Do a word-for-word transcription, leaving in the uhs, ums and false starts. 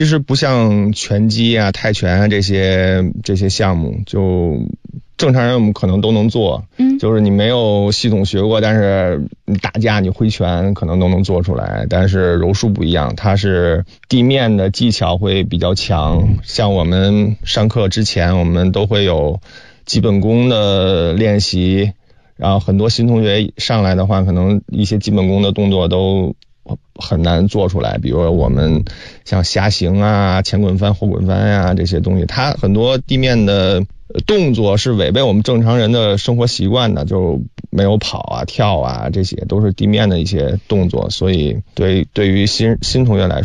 其实不像拳击啊、泰拳啊这些这些项目，就正常人我们可能都能做，嗯，就是你没有系统学过，但是你打架你挥拳可能都能做出来。但是柔术不一样，它是地面的技巧会比较强，像我们上课之前我们都会有基本功的练习，然后很多新同学上来的话，可能一些基本功的动作都很难做出来，比如我们像虾行啊、前滚翻、后滚翻啊这些东西，它很多地面的动作是违背我们正常人的生活习惯的，就没有跑啊、跳啊，这些都是地面的一些动作，所以对对于新新同学来说